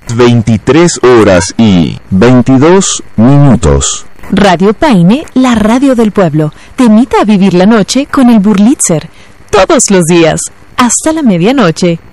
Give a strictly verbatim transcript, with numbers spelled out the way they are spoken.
veintitrés horas y veintidós minutos. Radio Paine, la radio del pueblo, te invita a vivir la noche con el Burlitzer. Todos los días, hasta la medianoche.